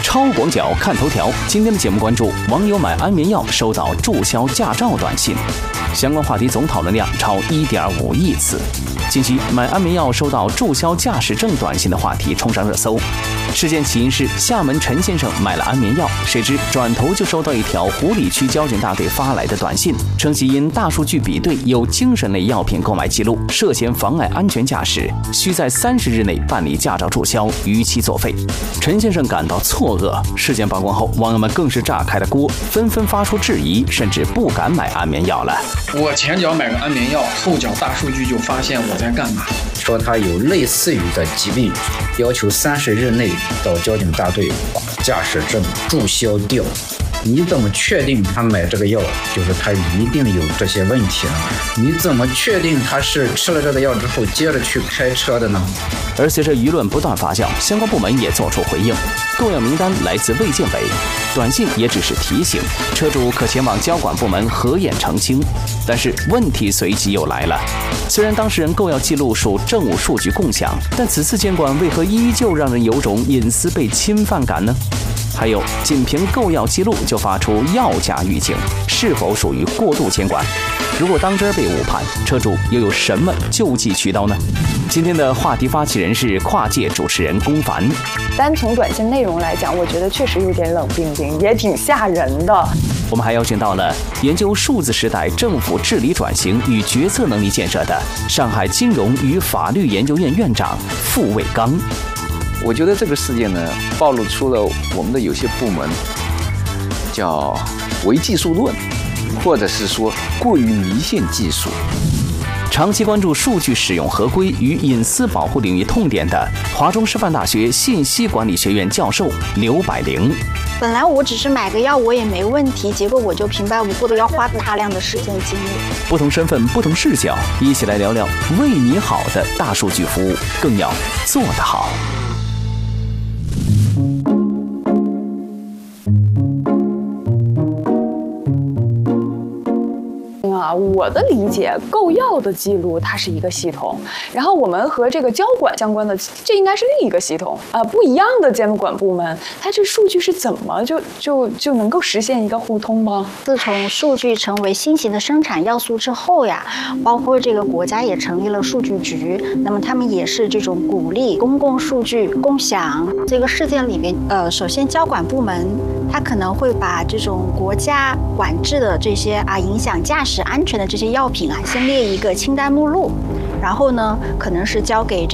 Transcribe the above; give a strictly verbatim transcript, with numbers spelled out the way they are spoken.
超广角看头条，今天的节目关注网友买安眠药收到注销驾照短信，相关话题总讨论量超一点五亿次。近期买安眠药收到注销驾驶证短信的话题冲上热搜。事件起因是厦门陈先生买了安眠药，谁知转头就收到一条湖里区交警大队发来的短信，称其因大数据比对有精神类药品购买记录，涉嫌妨碍安全驾驶，需在三十日内办理驾照注销，逾期作废。陈先生感到错愕。事件曝光后，网友们更是炸开了锅，纷纷发出质疑，甚至不敢买安眠药了。 我前脚买个安眠药，后脚大数据就发现我在干嘛？ 说他有类似于的疾病，要求三十日内到交警大队把驾驶证注销掉。你怎么确定他买这个药就是他一定有这些问题呢？你怎么确定他是吃了这个药之后接着去开车的呢？ 而随着舆论不断发酵，相关部门也做出回应。购药名单来自卫健委，短信也只是提醒，车主可前往交管部门核验澄清。但是问题随即又来了，虽然当事人购药记录属政务数据共享，但此次监管为何依旧让人有种隐私被侵犯感呢？还有，仅凭购药记录就发出药价预警，是否属于过度监管？如果当真被误判，车主又有什么救济渠道呢？今天的话题发起人是跨界主持人龚凡。 单从短信内容来讲，我觉得确实有点冷冰冰，也挺吓人的。 我们还邀请到了研究数字时代政府治理转型与决策能力建设的上海金融与法律研究院院长傅卫刚。 我觉得这个事件呢，暴露出了我们的有些部门叫唯技术论，或者是说过于迷信技术。 长期关注数据使用合规与隐私保护领域痛点的华中师范大学信息管理学院教授刘百灵。 本来我只是买个药我也没问题，结果我就平白无故的要花大量的时间精力。 不同身份不同视角，一起来聊聊为你好的大数据服务更要做得好。 啊，我的理解，购药的记录它是一个系统，然后我们和这个交管相关的，这应该是另一个系统啊、呃，不一样的监管部门，它这数据是怎么就就就能够实现一个互通吗？ 自从数据成为新型的生产要素之后呀，包括这个国家也成立了数据局，那么他们也是这种鼓励公共数据共享。这个事件里面，呃，首先交管部门它可能会把这种国家管制的这些啊影响驾驶安全的这些药品啊，先列一个清单目录，然后呢，可能是交给